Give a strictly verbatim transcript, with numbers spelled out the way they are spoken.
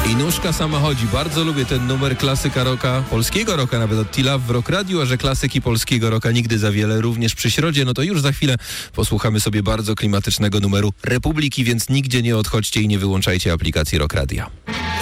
I nóżka sama chodzi. Bardzo lubię ten numer klasyka rocka, polskiego rocka nawet od T-Love w Rock Radio, a że klasyki polskiego rocka nigdy za wiele, również przy środzie, no to już za chwilę posłuchamy sobie bardzo klimatycznego numeru Republiki, więc nigdzie nie odchodźcie i nie wyłączajcie aplikacji Rock Radio.